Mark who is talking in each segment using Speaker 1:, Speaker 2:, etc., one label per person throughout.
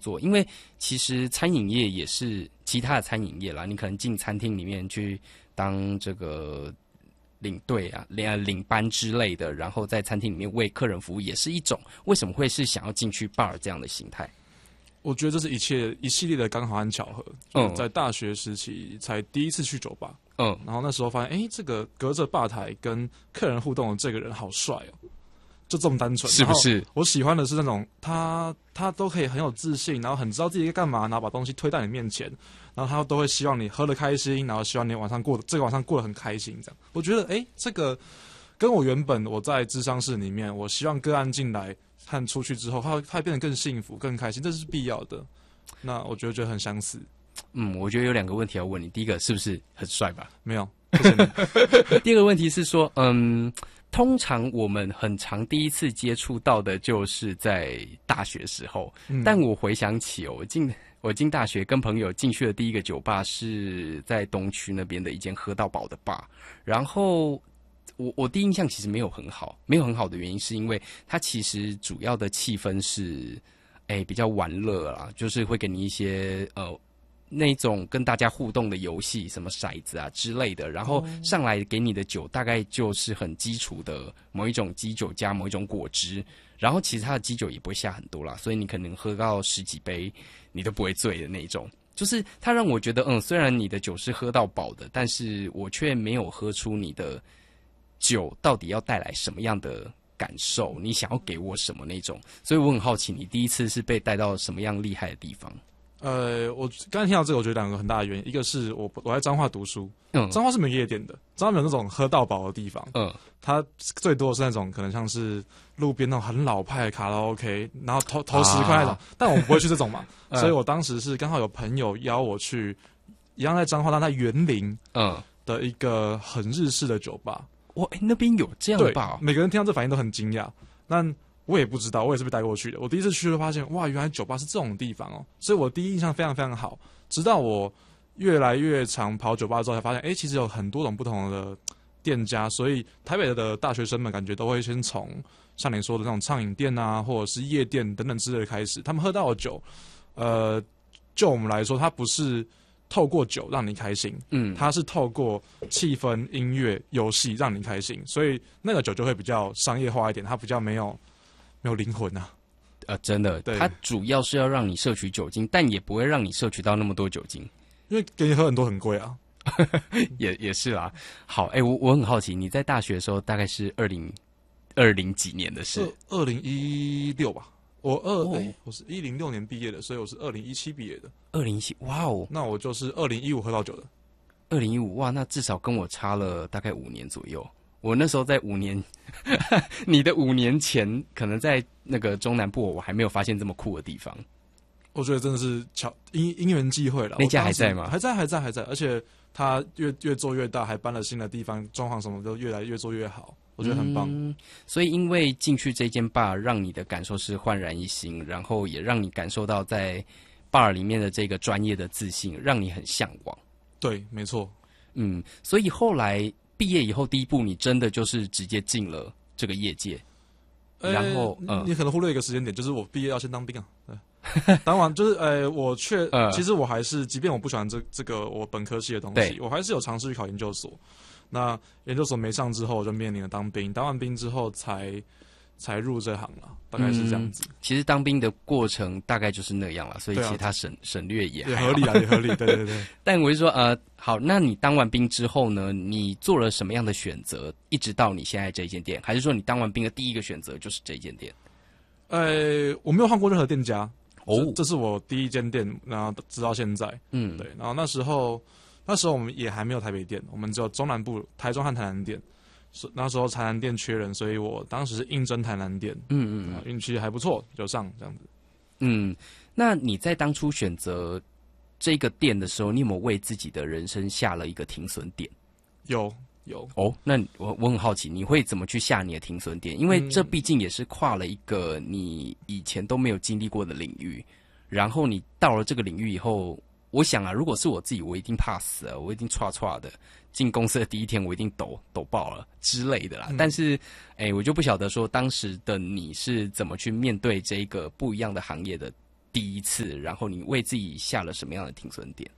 Speaker 1: 作？因为其实餐饮业也是其他的餐饮业啦，你可能进餐厅里面去当这个领队啊、领班之类的，然后在餐厅里面为客人服务，也是一种。为什么会是想要进去 bar 这样的形态？
Speaker 2: 我觉得这是一系列的刚好和巧合。就是在大学时期才第一次去酒吧，然后那时候发现，这个隔着吧台跟客人互动的这个人好帅哦，就这么单纯，
Speaker 1: 是不是？
Speaker 2: 我喜欢的是那种他都可以很有自信，然后很知道自己在干嘛，然后把东西推到你面前，然后他都会希望你喝得开心，然后希望你这个晚上过得很开心，这样。我觉得，这个跟我原本我在諮商室里面，我希望个案进来和出去之后，他会变得更幸福、更开心，这是必要的。那我觉得很相似。
Speaker 1: 我觉得有2个问题要问你。第一个，是不是很帅吧？
Speaker 2: 没有，谢谢你。
Speaker 1: 第二个问题是说，通常我们很常第一次接触到的就是在大学时候，但我回想起我进大学跟朋友进去的第一个酒吧是在东区那边的一间喝到饱的吧，然后我第一印象其实没有很好的原因是因为它其实主要的气氛是比较玩乐啦，就是会给你一些那种跟大家互动的游戏，什么骰子啊之类的，然后上来给你的酒大概就是很基础的某一种基酒加某一种果汁，然后其实它的基酒也不会下很多啦，所以你可能喝到10几杯你都不会醉的那种。就是它让我觉得虽然你的酒是喝到饱的，但是我却没有喝出你的酒到底要带来什么样的感受，你想要给我什么那种。所以我很好奇你第一次是被带到什么样厉害的地方。
Speaker 2: 我刚才听到这个，我觉得2个很大的原因，一个是我在彰化读书，彰化是没有夜店的，彰化没有那种喝到饱的地方，它最多的是那种可能像是路边那种很老派的卡拉 OK， 然后投10块那种，但我们不会去这种嘛，所以我当时是刚好有朋友邀我去，一样在彰化，但在园林的一个很日式的酒吧。
Speaker 1: 那边有这样的吧？
Speaker 2: 每个人听到这反应都很惊讶，但我也不知道，我也是被带过去的。我第一次去就发现，哇，原来酒吧是这种地方哦！所以我第一印象非常非常好。直到我越来越常跑酒吧之后，才发现，其实有很多种不同的店家。所以台北的大学生们感觉都会先从像你说的那种畅饮店啊，或者是夜店等等之类的开始。他们喝到的酒，就我们来说，它不是透过酒让你开心，它是透过气氛、音乐、游戏让你开心。所以那个酒就会比较商业化一点，它比较没有灵魂啊。
Speaker 1: 真的，它主要是要让你摄取酒精，但也不会让你摄取到那么多酒精，
Speaker 2: 因为给你喝很多很贵啊。
Speaker 1: 也是啦。好，我很好奇，你在大学的时候大概是20几年的事
Speaker 2: ？2016吧。我是106年毕业的，所以我是2017毕业的。
Speaker 1: 2017，哇哦！
Speaker 2: 那我就是2015喝到酒的。
Speaker 1: 2015，哇，那至少跟我差了大概5年左右。我那时候在5年，你的5年前可能在那个中南部，我还没有发现这么酷的地方。
Speaker 2: 我觉得真的是因缘际会了。
Speaker 1: 那家还在吗？
Speaker 2: 还在，而且它越做越大，还搬了新的地方，装潢什么都越做越好。我觉得很棒。
Speaker 1: 所以因为进去这间 bar， 让你的感受是焕然一新，然后也让你感受到在 bar 里面的这个专业的自信，让你很向往。
Speaker 2: 对，没错。
Speaker 1: 所以后来毕业以后，第一步你真的就是直接进了这个业界。然后
Speaker 2: 你可能忽略一个时间点，就是我毕业要先当兵啊。对，当完就是其实我还是，即便我不喜欢这个我本科系的东西，我还是有尝试去考研究所。那研究所没上之后，我就面临了当兵。当完兵之后才入这行了，大概是这样子。
Speaker 1: 其实当兵的过程大概就是那样了，所以其他省略也
Speaker 2: 合理啊，也合理。对。
Speaker 1: 但我就说好，那你当完兵之后呢？你做了什么样的选择，一直到你现在这间店？还是说你当完兵的第一个选择就是这间店？
Speaker 2: 我没有换过任何店家这是我第一间店，然后直到现在。对。然后那时候我们也还没有台北店，我们只有中南部台中和台南店。那时候台南店缺人，所以我当时是应征台南店。运气还不错，就上这样子。
Speaker 1: 那你在当初选择这个店的时候，你有没有为自己的人生下了一个停损点？
Speaker 2: 有。
Speaker 1: 那我很好奇，你会怎么去下你的停损点？因为这毕竟也是跨了一个你以前都没有经历过的领域，然后你到了这个领域以后，我想啊，如果是我自己，我一定怕死了，我一定唰的。进公司的第一天，我一定抖爆了之类的啦。但是，我就不晓得说当时的你是怎么去面对这个不一样的行业的第一次，然后你为自己下了什么样的停损点？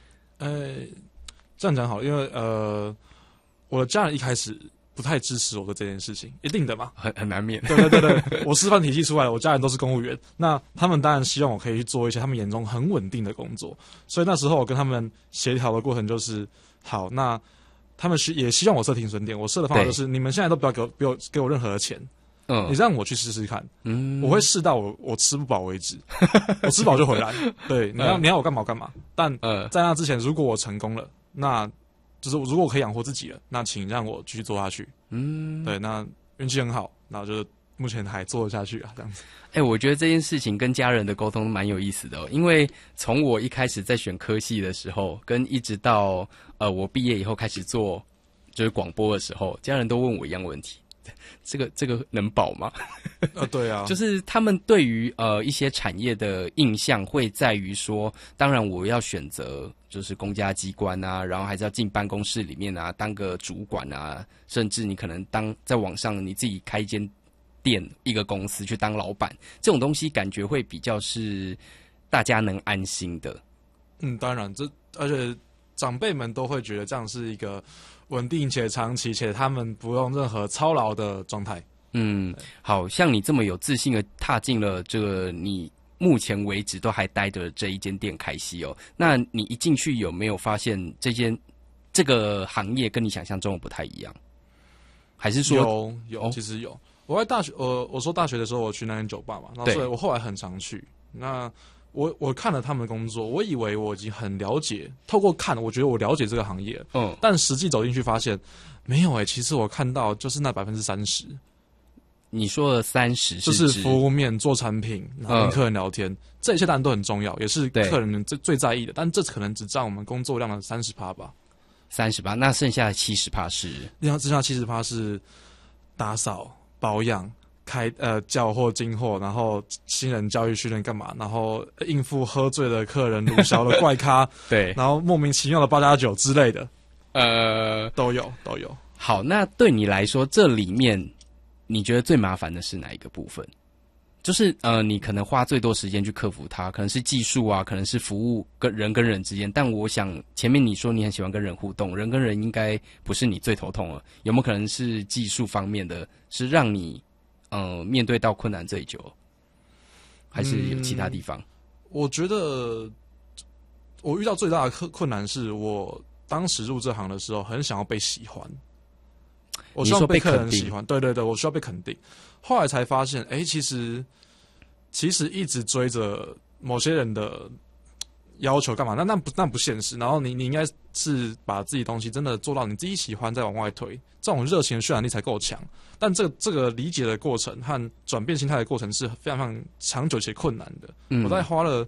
Speaker 2: 这样讲好了，因为我的家人一开始不太支持我的这件事情，一定的嘛，
Speaker 1: 很难免。
Speaker 2: 对，我师范体系出来的，我家人都是公务员，那他们当然希望我可以去做一些他们眼中很稳定的工作，所以那时候我跟他们协调的过程就是，好，那他们也希望我设停损点，我设的方法就是你们现在都不要给我任何的钱，你让我去试试看，我会试到我吃不饱为止，我吃饱就回来，对，你要我干嘛我干嘛，但在那之前如果我成功了，那就是如果我可以养活自己了，那请让我继续做下去。对，那运气很好，那就目前还做得下去啊，这样子。
Speaker 1: 我觉得这件事情跟家人的沟通蛮有意思的哦，因为从我一开始在选科系的时候，跟一直到我毕业以后开始做就是广播的时候，家人都问我一样问题。这个能保吗？
Speaker 2: 对啊，
Speaker 1: 就是他们对于一些产业的印象会在于说，当然我要选择就是公家机关啊，然后还是要进办公室里面啊，当个主管啊，甚至你可能在网上你自己开一间店一个公司去当老板，这种东西感觉会比较是大家能安心的。
Speaker 2: 当然，而且长辈们都会觉得这样是一个稳定且长期，且他们不用任何操劳的状态。
Speaker 1: 好像你这么有自信的踏进了这个你目前为止都还待着这一间店凯西哦，那你一进去有没有发现这个行业跟你想象中的不太一样？还是说
Speaker 2: 有，其实有。我在大学，我说大学的时候我去那间酒吧嘛，然后所以我后来很常去。那我看了他们的工作，我以为我已经很了解，透过看，我觉得我了解这个行业。但实际走进去发现，没有其实我看到就是那30%。
Speaker 1: 你说的30%
Speaker 2: 就是服务面做产品，然后跟客人聊天，这一切当然都很重要，也是客人最在意的。但这可能只占我们工作量的30%吧。
Speaker 1: 30%，那剩下的70%是？
Speaker 2: 剩下70%是打扫、保养。叫货进货，然后新人教育训练干嘛？然后应付喝醉的客人、鲁小的怪咖，
Speaker 1: 对，
Speaker 2: 然后莫名其妙的8+9之类的，都有。
Speaker 1: 好，那对你来说，这里面你觉得最麻烦的是哪一个部分？就是你可能花最多时间去克服它，可能是技术啊，可能是服务跟人之间。但我想前面你说你很喜欢跟人互动，人跟人应该不是你最头痛了，有没有可能是技术方面的，是让你面对到困难最久，还是有其他地方？
Speaker 2: 我觉得我遇到最大的困难是我当时入这行的时候，很想要被喜欢。我希望被客人喜欢，对，我需要被肯定。后来才发现，其实一直追着某些人的要求干嘛？那不现实。然后你应该是把自己东西真的做到你自己喜欢，再往外推，这种热情的渲染力才够强。但这个理解的过程和转变心态的过程是非常非常长久且困难的。我大概花了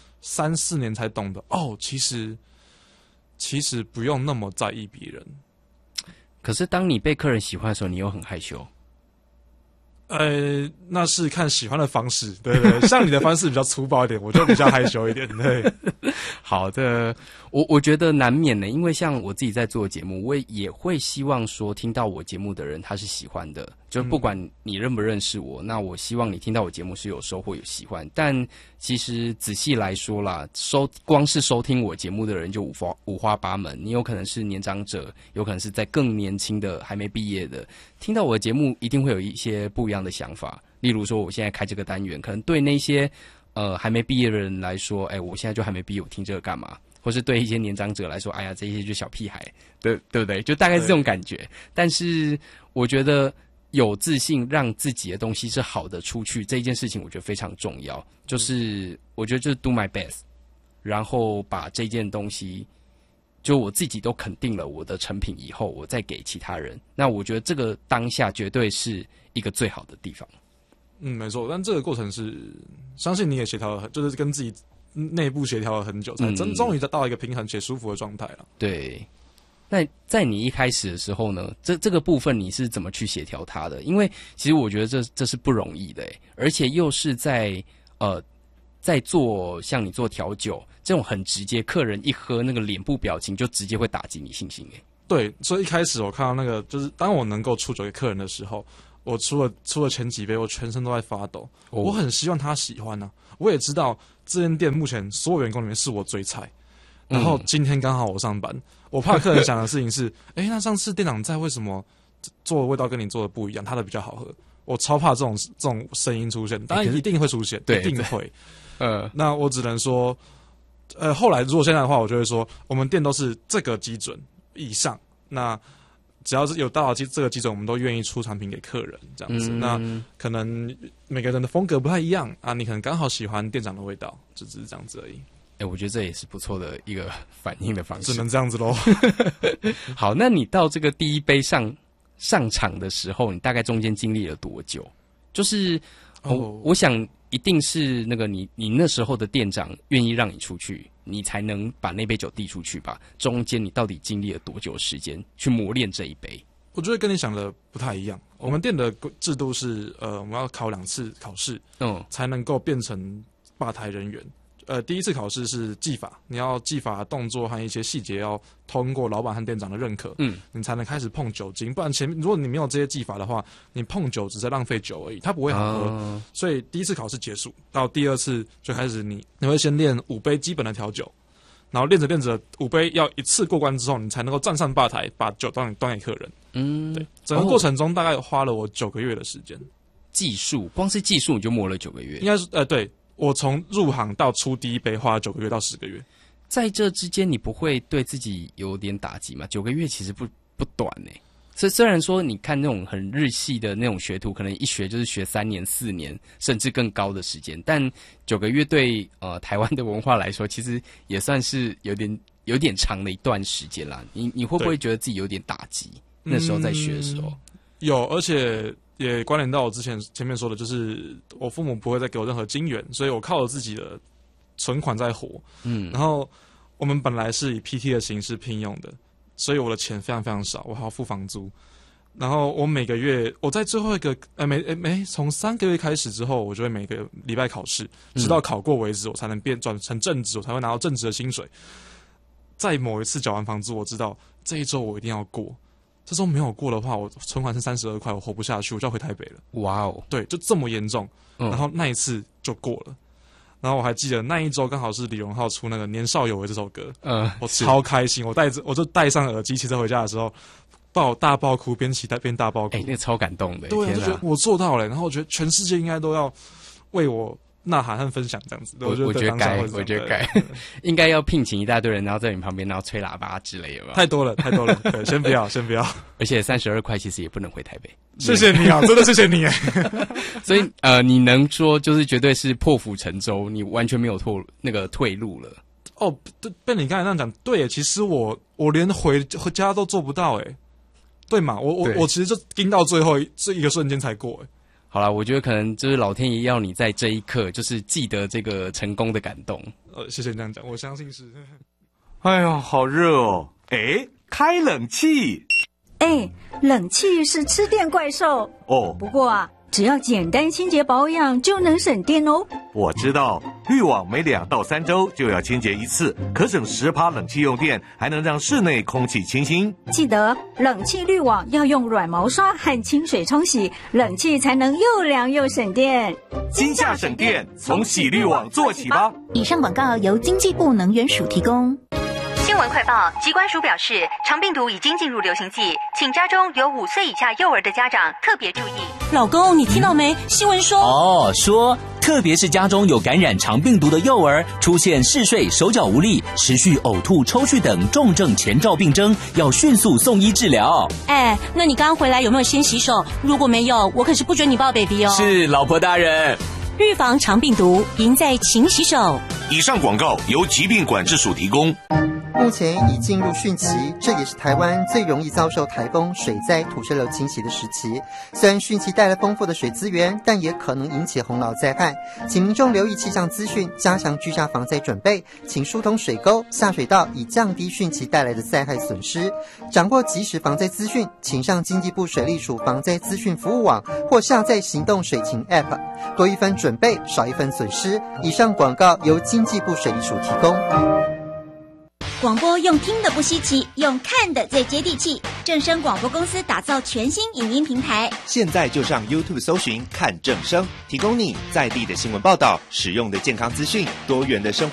Speaker 2: 3-4年才懂得，其实不用那么在意别人。
Speaker 1: 可是当你被客人喜欢的时候，你又很害羞。
Speaker 2: 那是看喜欢的方式，对，像你的方式比较粗暴一点，我就比较害羞一点，对。
Speaker 1: 好的，我觉得难免的，因为像我自己在做节目，我也会希望说，听到我节目的人他是喜欢的，就不管你认不认识我，那我希望你听到我节目是有收获、有喜欢。但其实仔细来说啦，光是收听我节目的人就五花八门，你有可能是年长者，有可能是在更年轻的还没毕业的，听到我的节目一定会有一些不一样的想法。例如说，我现在开这个单元，可能对那些还没毕业的人来说，我现在就还没毕业，我听这个干嘛？或是对一些年长者来说，哎呀，这些就小屁孩，对不对？就大概是这种感觉。但是我觉得有自信，让自己的东西是好的出去，这一件事情我觉得非常重要。就是我觉得就是 do my best， 然后把这件东西，就我自己都肯定了我的成品以后，我再给其他人。那我觉得这个当下绝对是一个最好的地方。
Speaker 2: 没错，但这个过程是相信你也协调了，就是跟自己内部协调了很久，才终于到一个平衡且舒服的状态了。
Speaker 1: 对，那在你一开始的时候呢，这个部分你是怎么去协调它的？因为其实我觉得这是不容易的，而且又是在做像你做调酒这种很直接，客人一喝那个脸部表情就直接会打击你信心。
Speaker 2: 对，所以一开始我看到那个，就是当我能够出酒给客人的时候。 我出了前几杯，我全身都在发抖。我很希望他喜欢啊，我也知道这间店目前所有员工里面是我最菜。然后今天刚好我上班，我怕客人想的事情是，那上次店长在，为什么做的味道跟你做的不一样？他的比较好喝。我超怕这种声音出现，当然一定会出现，一定会。那我只能说，后来如果现在的话，我就会说，我们店都是这个基准以上。那只要是有到这个基准，我们都愿意出产品给客人这样子。那可能每个人的风格不太一样啊，你可能刚好喜欢店长的味道，就只是这样子而已。
Speaker 1: 我觉得这也是不错的一个反应的方式。
Speaker 2: 只能这样子咯。
Speaker 1: 好，那你到这个第一杯上场的时候，你大概中间经历了多久？就是我想一定是那个你那时候的店长愿意让你出去，你才能把那杯酒递出去吧？中间你到底经历了多久时间去磨练这一杯？
Speaker 2: 我觉得跟你想的不太一样。我们店的制度是，我们要考2次考试，才能够变成吧台人员。第一次考试是技法，你要技法动作和一些细节要通过老板和店长的认可，你才能开始碰酒精。不然前面如果你没有这些技法的话，你碰酒只是浪费酒而已，它不会好喝。所以第一次考试结束，到第2次就开始你会先练5杯基本的调酒，然后练着5杯要一次过关之后，你才能够站上吧台把酒端给客人。对，整个过程中大概花了我9个月的时间。
Speaker 1: 技术，光是技术你就磨了9个月？
Speaker 2: 应该是对。我从入行到出第一杯花了9个月到10个月，
Speaker 1: 在这之间你不会对自己有点打击吗？9个月其实不短欸。虽然说你看那种很日系的那种学徒，可能一学就是学3年4年，甚至更高的时间，但9个月对台湾的文化来说，其实也算是有点长的一段时间啦。你会不会觉得自己有点打击？那时候在学的时候，
Speaker 2: 有，而且也关联到我前面说的，就是我父母不会再给我任何金援，所以我靠我自己的存款在活。然后我们本来是以 PT 的形式聘用的，所以我的钱非常非常少，我还要付房租。然后我每个月，我在最后一个从3个月开始之后，我就会每个礼拜考试，直到考过为止，我才能转成正职，我才会拿到正职的薪水。在某一次缴完房租，我知道这一周我一定要过。这周没有过的话，我存款是32块，我活不下去，我就要回台北了。
Speaker 1: 哇哦，
Speaker 2: 对，就这么严重。然后那一次就过了。然后我还记得那一周刚好是李荣浩出那个《年少有为》这首歌，我超开心，我就戴上耳机骑车回家的时候，大爆哭，边骑边大爆哭。
Speaker 1: 那个超感动的。
Speaker 2: 对，我就觉得我做到了，然后我觉得全世界应该都要为我呐喊和分享这样子。我觉得该
Speaker 1: 应该要聘请一大堆人，然后在你旁边，然后吹喇叭之类的吧。
Speaker 2: 太多了。对，先不要。
Speaker 1: 而且32块其实也不能回台北。
Speaker 2: 谢谢你啊，真的谢谢你。
Speaker 1: 所以你能说就是绝对是破釜沉舟，你完全没有退路了。
Speaker 2: 被你刚才那样讲，对，其实我连回家都做不到，对嘛？我其实就盯到最后这一个瞬间才过。
Speaker 1: 好啦，我觉得可能就是老天爷要你在这一刻就是记得这个成功的感动。
Speaker 2: 谢谢你这样讲，我相信是。
Speaker 3: 哎呦，好热哦！开冷气。
Speaker 4: 冷气是吃电怪兽哦。不过啊，只要简单清洁保养就能省电哦。
Speaker 3: 我知道，滤网每2到3周就要清洁一次，可省10%冷气用电，还能让室内空气清新。
Speaker 4: 记得冷气滤网要用软毛刷和清水冲洗，冷气才能又凉又省电。
Speaker 3: 今夏省电，从洗滤网做起吧。
Speaker 5: 以上广告由经济部能源署提供。
Speaker 6: 新闻快报，疾管署表示，肠病毒已经进入流行季，请家中有5岁以下幼儿的家长特别注意。
Speaker 7: 老公，你听到没？新闻说
Speaker 8: 说特别是家中有感染肠病毒的幼儿，出现嗜睡、手脚无力、持续呕吐、抽搐等重症前兆病征，要迅速送医治疗。
Speaker 7: 那你刚回来有没有先洗手？如果没有，我可是不准你抱 baby 哦。
Speaker 8: 是，老婆大人。
Speaker 7: 预防肠病毒，赢在勤洗手。
Speaker 3: 以上广告由疾病管制署提供。
Speaker 9: 目前已进入汛期，这也是台湾最容易遭受台风、水灾、土石流侵袭的时期。虽然汛期带来丰富的水资源，但也可能引起洪涝灾害，请民众留意气象资讯，加强居家防灾准备，请疏通水沟、下水道，以降低汛期带来的灾害损失。掌握即时防灾资讯，请上经济部水利署防灾资讯服务网或下载行动水情 App， 多一分准备，少一分损失。以上广告由经济部水利署提供。
Speaker 5: 广播用听的不稀奇，用看的最接地气。
Speaker 10: 正声广播公司打造全新影音平台，
Speaker 11: 现在就上 YouTube 搜寻看正声，提供你在地的新闻报道、实用的健康资讯、多元的生活